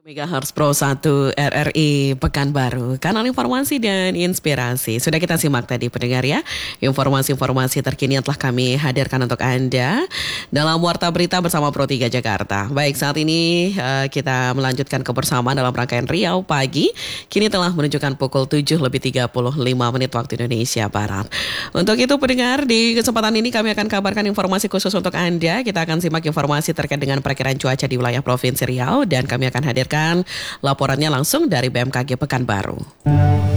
Megahertz Pro 1 RRI Pekanbaru, kanal informasi dan inspirasi. Sudah kita simak tadi pendengar ya, informasi-informasi terkini yang telah kami hadirkan untuk Anda dalam Warta Berita bersama Pro 3 Jakarta. Baik, saat ini kita melanjutkan kebersamaan dalam rangkaian Riau Pagi. Kini telah menunjukkan pukul 7:35 waktu Indonesia Barat. Untuk itu pendengar, di kesempatan ini kami akan kabarkan informasi khusus untuk Anda. Kita akan simak informasi terkait dengan perakiraan cuaca di wilayah Provinsi Riau dan kami akan hadirkan laporannya langsung dari BMKG Pekanbaru.